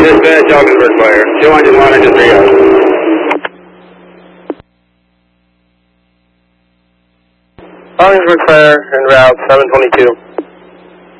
Dispatch, Augsburg Fire. 201 into 3 out. Augsburg Fire en route 722.